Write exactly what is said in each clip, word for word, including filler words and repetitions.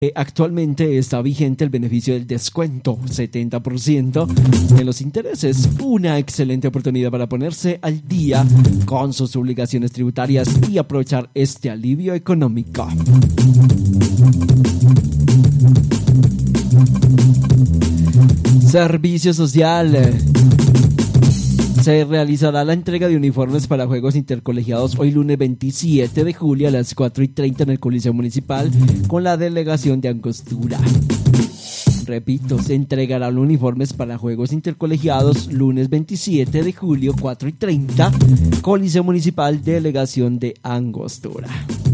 Eh, actualmente está vigente el beneficio del descuento, setenta por ciento en los intereses. Una excelente oportunidad para ponerse al día con sus obligaciones tributarias y aprovechar este alivio económico. Servicio social. Se realizará la entrega de uniformes para juegos intercolegiados hoy lunes veintisiete de julio a las cuatro y treinta en el Coliseo Municipal con la delegación de Angostura. Repito, se entregarán uniformes para juegos intercolegiados lunes veintisiete de julio, cuatro y treinta, Coliseo Municipal, delegación de Angostura.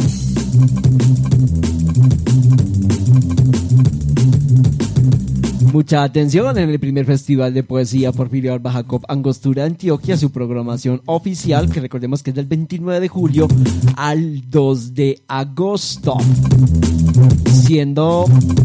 Mucha atención en el primer Festival de Poesía Porfirio Alba Jacob Angostura, Antioquia, su programación oficial, que recordemos que es del veintinueve de julio al dos de agosto, siendo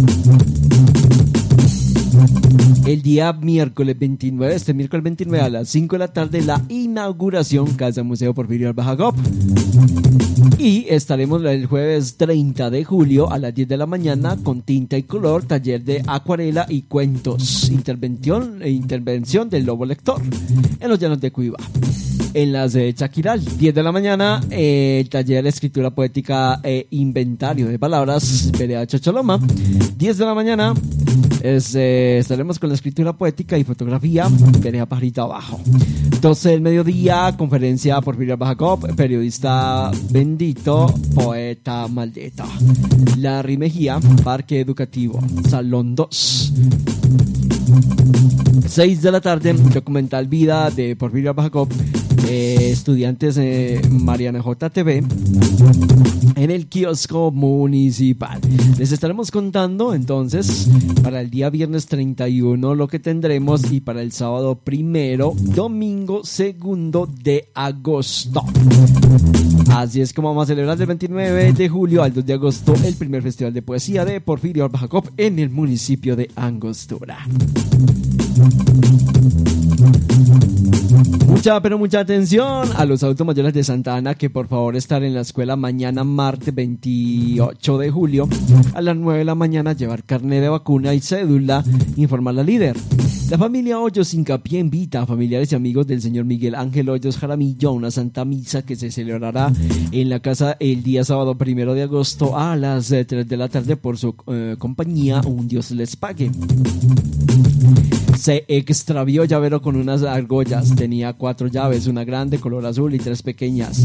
el día miércoles veintinueve, este miércoles veintinueve a las cinco de la tarde, la inauguración Casa Museo Porfirio Alba Jacob. Y estaremos el jueves treinta de julio a las diez de la mañana con tinta y color, taller de acuarela y cuentos, intervención, intervención del lobo lector en los llanos de Cuiba. En las de Chaquiral, diez de la mañana, eh, el taller de escritura poética e inventario de palabras, Vereda Chocholoma. diez de la mañana, es, eh, estaremos con la escritura poética y fotografía, Vereda Pajarito Abajo. doce del mediodía, conferencia Porfirio Alba Jacob, periodista bendito, poeta maldito. Larry Mejía, Parque Educativo, Salón dos. seis de la tarde, documental Vida de Porfirio Alba Jacob, eh, estudiantes eh, Mariana J T V, en el kiosco municipal. Les estaremos contando entonces para el día viernes treinta y uno lo que tendremos, y para el sábado primero, domingo segundo de agosto. Así es como vamos a celebrar del veintinueve de julio al dos de agosto el primer Festival de Poesía de Porfirio Alba Jacob en el municipio de Angostura. Mucha, pero mucha atención a los adultos mayores de Santa Ana, que por favor estar en la escuela mañana martes veintiocho de julio a las nueve de la mañana, llevar carnet de vacuna y cédula, informar la líder. La familia Hoyos Hincapié invita a familiares y amigos del señor Miguel Ángel Hoyos Jaramillo a una santa misa que se celebrará en la casa el día sábado primero de agosto a las tres de la tarde por su eh, compañía. Un Dios les pague. Se extravió llavero con unas argollas. Tenía cuatro llaves, una grande color azul y tres pequeñas.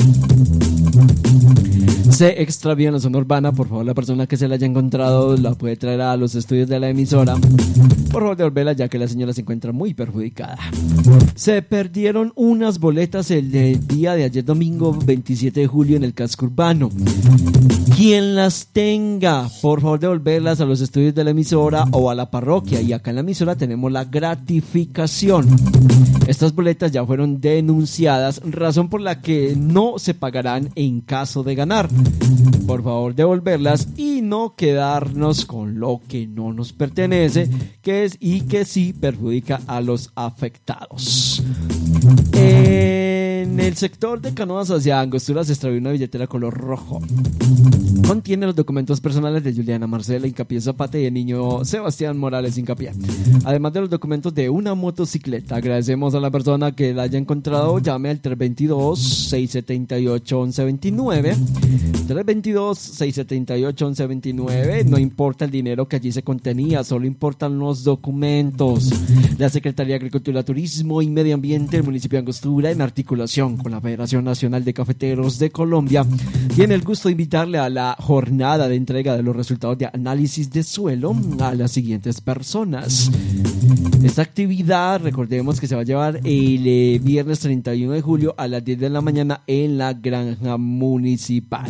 Se extravió en la zona urbana. Por favor, la persona que se la haya encontrado la puede traer a los estudios de la emisora. Por favor, devolverla, ya que la señora se encuentra muy perjudicada. Se perdieron unas boletas el, el día de ayer domingo veintisiete de julio en el casco urbano. Quien las tenga, por favor, devolverlas a los estudios de la emisora o a la parroquia. Y acá en la emisora tenemos la gratificación. Estas boletas ya fueron denunciadas, razón por la que no se pagarán en caso de ganar. Por favor, devolverlas y no quedarnos con lo que no nos pertenece, que es y que sí perjudica a los afectados. En el sector de Canoas hacia Angostura se extravió una billetera color rojo. Contiene los documentos personales de Juliana Marcela Hincapié Zapata y el niño Sebastián Morales Hincapié, además de los documentos de una motocicleta. Agradecemos a la persona que la haya encontrado. Llame al tres dos dos, seis siete ocho, once veintinueve. tres dos dos, seis siete ocho, once veintinueve. No importa el dinero que allí se contenía, solo importan los documentos. La Secretaría de Agricultura, Turismo y Medio Ambiente del municipio de Angostura, en articulación con la Federación Nacional de Cafeteros de Colombia, tiene el gusto de invitarle a la jornada de entrega de los resultados de análisis de suelo a las siguientes personas. Esta actividad, recordemos que se va a llevar el eh, viernes treinta y uno de julio a las diez de la mañana en la granja municipal.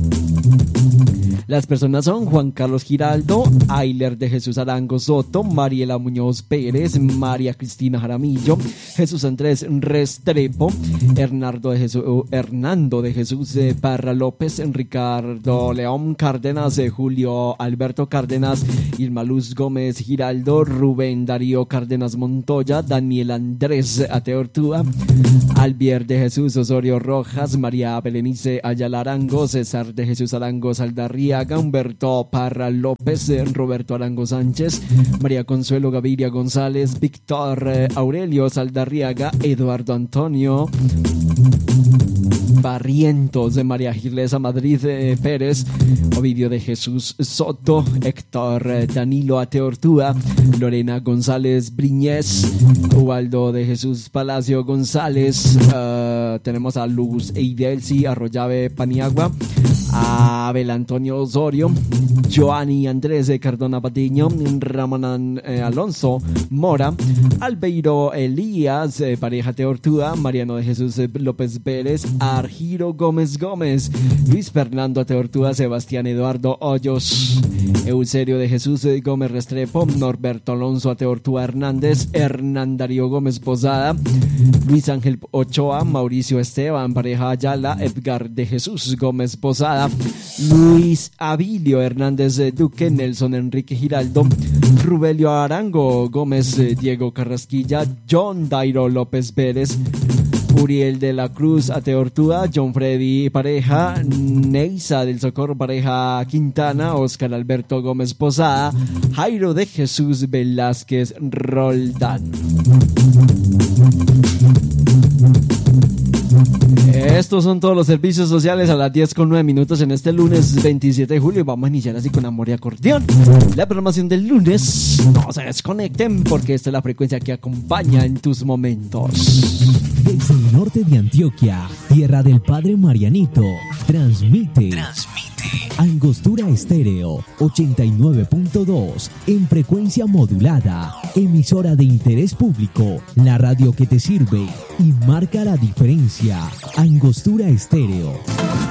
Las personas son Juan Carlos Giraldo, Ayler de Jesús Arango Soto, Mariela Muñoz Pérez, María Cristina Jaramillo, Jesús Andrés Restrepo, Hernando de Jesús, Hernando de Jesús eh, Parra López, Ricardo León Cárdenas, eh, Julio Alberto Cárdenas, Irma Luz Gómez Giraldo, Rubén Darío Cárdenas Montoya, Daniel Andrés Ateortúa, Albier de Jesús Osorio Rojas, María Belenice Ayala Arango, César de Jesús Arango Saldarría, Arriaga, Humberto Parra López, Roberto Arango Sánchez, María Consuelo Gaviria González, Víctor eh, Aurelio Saldarriaga, Eduardo Antonio Barrientos, de María Gilesa Madrid eh, Pérez, Ovidio de Jesús Soto, Héctor eh, Danilo Ateortúa, Lorena González Briñez, Ubaldo de Jesús Palacio González, uh, tenemos a Luz Eidelsi Arroyave Paniagua, a Abel Antonio Osorio, Joanny Andrés de Cardona Patiño, Ramón eh, Alonso Mora, Albeiro Elías, eh, pareja Teortúa, Mariano de Jesús eh, López Pérez, Argiro Gómez Gómez, Luis Fernando Teortúa, Sebastián Eduardo Hoyos, Euserio de Jesús eh, Gómez Restrepo, Norberto Alonso Teortúa Hernández, Hernán Darío Gómez Posada, Luis Ángel Ochoa, Mauricio Esteban, pareja Ayala, Edgar de Jesús Gómez Posada, Luis Abilio Hernández eh, Duque, Nelson Enrique Giraldo, Rubelio Arango Gómez, eh, Diego Carrasquilla, John Dairo López Pérez, Uriel de la Cruz Ateortúa, John Freddy pareja, Neisa del Socorro pareja Quintana, Oscar Alberto Gómez Posada, Jairo de Jesús Velázquez Roldán. Estos son todos los servicios sociales a las diez con nueve minutos en este lunes veintisiete de julio y vamos a iniciar así con amor y acordeón. La programación del lunes, no se desconecten porque esta es la frecuencia que acompaña en tus momentos. Desde el norte de Antioquia, tierra del Padre Marianito, transmite, transmite Angostura Estéreo ochenta y nueve punto dos en frecuencia modulada, emisora de interés público, la radio que te sirve y marca la diferencia. Angostura Estéreo.